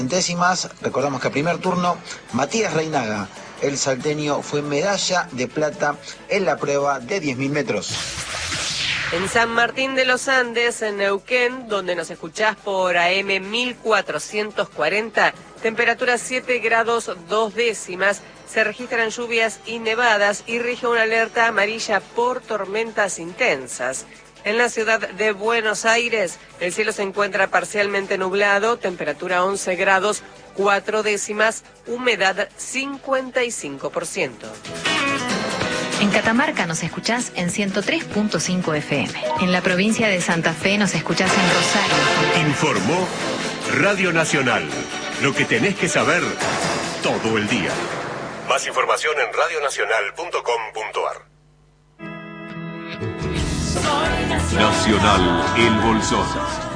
Décimas, recordamos que a primer turno, Matías Reinaga, el salteño, fue medalla de plata en la prueba de 10.000 metros. En San Martín de los Andes, en Neuquén, donde nos escuchás por AM 1440, temperatura 7 grados 2 décimas, se registran lluvias y nevadas y rige una alerta amarilla por tormentas intensas. En la ciudad de Buenos Aires, el cielo se encuentra parcialmente nublado, temperatura 11 grados 4 décimas, humedad 55%. En Catamarca nos escuchás en 103.5 FM. En la provincia de Santa Fe nos escuchás en Rosario. Informó Radio Nacional. Lo que tenés que saber todo el día. Más información en radionacional.com.ar. Nacional El Bolsón.